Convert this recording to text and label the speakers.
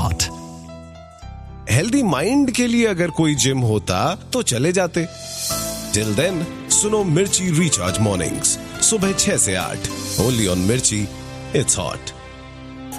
Speaker 1: hot.
Speaker 2: Healthy mind के लिए अगर कोई जिम होता तो चले जाते. टिल देन सुनो मिर्ची रिचार्ज मॉर्निंग्स सुबह 6 से 8 ओनली ऑन मिर्ची. It's hot.